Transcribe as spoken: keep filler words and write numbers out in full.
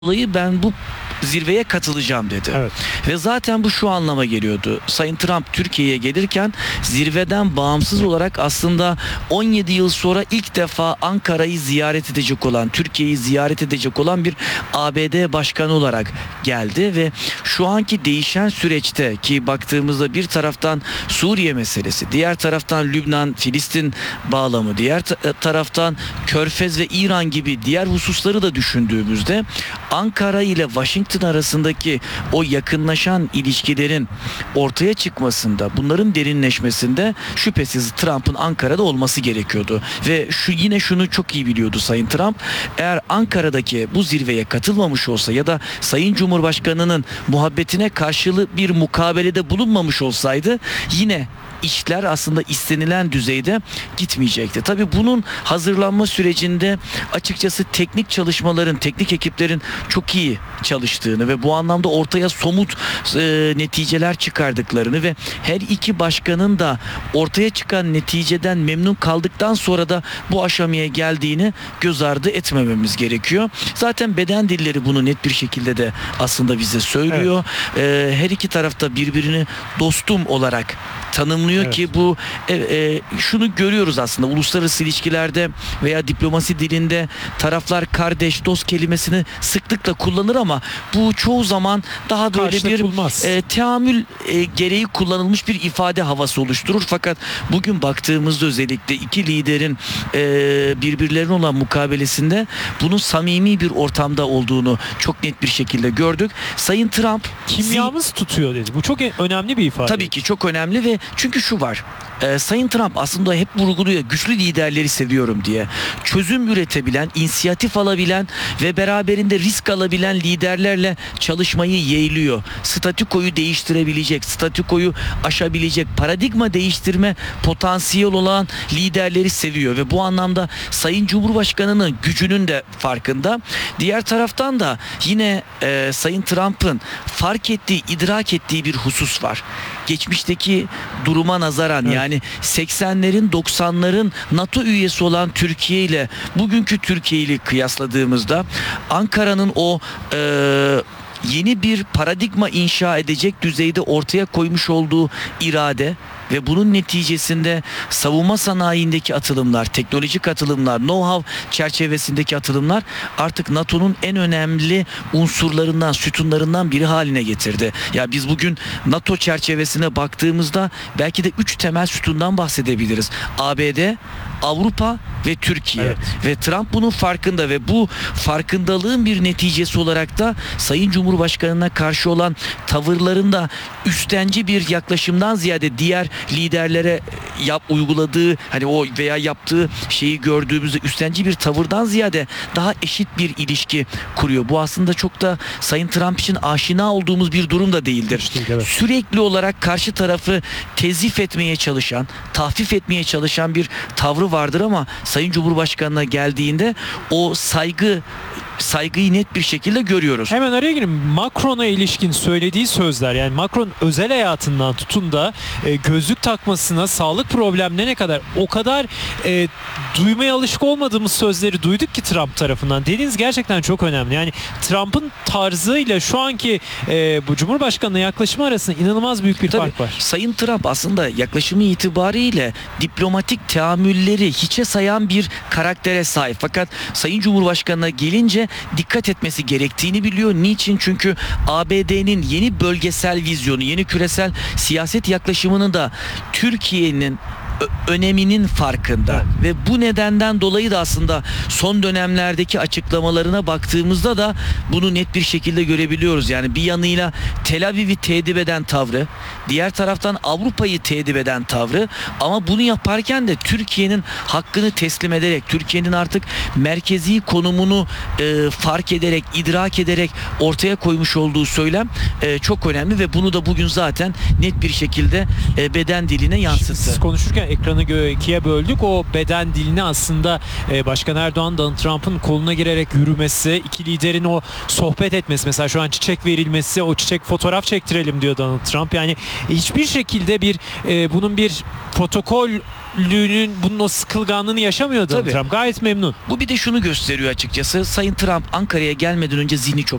dolayı ben bu zirveye katılacağım dedi. Evet. Ve zaten bu şu anlama geliyordu. Sayın Trump Türkiye'ye gelirken zirveden bağımsız olarak aslında on yedi yıl sonra ilk defa Ankara'yı ziyaret edecek olan, Türkiye'yi ziyaret edecek olan bir A B D başkanı olarak geldi ve şu anki değişen süreçte ki baktığımızda bir taraftan Suriye meselesi, diğer taraftan Lübnan, Filistin bağlamı, diğer ta- taraftan Körfez ve İran gibi diğer hususları da düşündüğümüzde Ankara ile Washington arasındaki o yakınlaşan ilişkilerin ortaya çıkmasında, bunların derinleşmesinde şüphesiz Trump'ın Ankara'da olması gerekiyordu. Ve şu yine şunu çok iyi biliyordu Sayın Trump. Eğer Ankara'daki bu zirveye katılmamış olsa ya da Sayın Cumhurbaşkanı'nın muhabbetine karşılık bir mukabelede bulunmamış olsaydı yine işler aslında istenilen düzeyde gitmeyecekti. Tabii bunun hazırlanma sürecinde açıkçası teknik çalışmaların, teknik ekiplerin çok iyi çalıştığını ve bu anlamda ortaya somut e, neticeler çıkardıklarını ve her iki başkanın da ortaya çıkan neticeden memnun kaldıktan sonra da bu aşamaya geldiğini göz ardı etmememiz gerekiyor. Zaten beden dilleri bunu net bir şekilde de aslında bize söylüyor. Evet. E, her iki tarafta birbirini dostum olarak tanımlıyor, evet. Ki bu e, e, şunu görüyoruz aslında uluslararası ilişkilerde veya diplomasi dilinde taraflar kardeş, dost kelimesini sıklıkla kullanır ama bu çoğu zaman daha böyle Karşılık bir e, teamül e, gereği kullanılmış bir ifade havası oluşturur. Fakat bugün baktığımızda özellikle iki liderin e, birbirlerine olan mukabelesinde bunun samimi bir ortamda olduğunu çok net bir şekilde gördük. Sayın Trump kimyamız tutuyor dedi. Bu çok önemli bir ifade. Tabii ki çok önemli ve çünkü şu var. Ee, Sayın Trump aslında hep vurguluyor güçlü liderleri seviyorum diye. Çözüm üretebilen, inisiyatif alabilen ve beraberinde risk alabilen liderlerle çalışmayı yeğliyor. Statükoyu değiştirebilecek, statükoyu aşabilecek, paradigma değiştirme potansiyel olan liderleri seviyor ve bu anlamda Sayın Cumhurbaşkanı'nın gücünün de farkında. Diğer taraftan da yine e, Sayın Trump'ın fark ettiği, idrak ettiği bir husus var. Geçmişteki duruma nazaran, evet. Yani seksenlerin doksanların NATO üyesi olan Türkiye ile bugünkü Türkiye ile kıyasladığımızda Ankara'nın o e, yeni bir paradigma inşa edecek düzeyde ortaya koymuş olduğu irade ve bunun neticesinde savunma sanayindeki atılımlar, teknolojik atılımlar, know-how çerçevesindeki atılımlar artık NATO'nun en önemli unsurlarından, sütunlarından biri haline getirdi. Ya biz bugün NATO çerçevesine baktığımızda belki de üç temel sütundan bahsedebiliriz. A B D, Avrupa ve Türkiye. Evet. Ve Trump bunun farkında ve bu farkındalığın bir neticesi olarak da Sayın Cumhurbaşkanı'na karşı olan tavırlarında üstenci bir yaklaşımdan ziyade diğer liderlere yap uyguladığı hani o veya yaptığı şeyi gördüğümüzde üstenci bir tavırdan ziyade daha eşit bir ilişki kuruyor. Bu aslında çok da Sayın Trump için aşina olduğumuz bir durum da değildir. Evet. Sürekli olarak karşı tarafı tezif etmeye çalışan, tahfif etmeye çalışan bir tavrı vardır ama Sayın Cumhurbaşkanı'na geldiğinde o saygı saygıyı net bir şekilde görüyoruz. Hemen araya gireyim. Macron'a ilişkin söylediği sözler, yani Macron özel hayatından tutun da e, gözlük takmasına, sağlık problemlerine kadar o kadar e, duymaya alışık olmadığımız sözleri duyduk ki Trump tarafından. Dediğiniz gerçekten çok önemli. Yani Trump'ın tarzıyla şu anki e, bu Cumhurbaşkanı'na yaklaşımı arasında inanılmaz büyük bir Tabii, fark var. Sayın Trump aslında yaklaşımı itibariyle diplomatik teamülleri hiçe sayan bir karaktere sahip. Fakat Sayın Cumhurbaşkanı'na gelince dikkat etmesi gerektiğini biliyor. Niçin? Çünkü A B D'nin yeni bölgesel vizyonu, yeni küresel siyaset yaklaşımını da Türkiye'nin öneminin farkında. Evet. Ve bu nedenden dolayı da aslında son dönemlerdeki açıklamalarına baktığımızda da bunu net bir şekilde görebiliyoruz. Yani bir yanıyla Tel Aviv'i tehdit eden tavrı, diğer taraftan Avrupa'yı tehdit eden tavrı ama bunu yaparken de Türkiye'nin hakkını teslim ederek, Türkiye'nin artık merkezi konumunu e, fark ederek, idrak ederek ortaya koymuş olduğu söylem e, çok önemli ve bunu da bugün zaten net bir şekilde e, beden diline yansıttı. Siz konuşurken ekranı gö- ikiye böldük. O beden dilini aslında e, Başkan Erdoğan Donald Trump'ın koluna girerek yürümesi, iki liderin o sohbet etmesi, mesela şu an çiçek verilmesi, o çiçek fotoğraf çektirelim diyor Donald Trump. Yani hiçbir şekilde bir e, bunun bir protokollüğünün, bunun o sıkılganlığını yaşamıyor Donald Tabii. Trump. Gayet memnun. Bu bir de şunu gösteriyor açıkçası. Sayın Trump Ankara'ya gelmeden önce zihni çok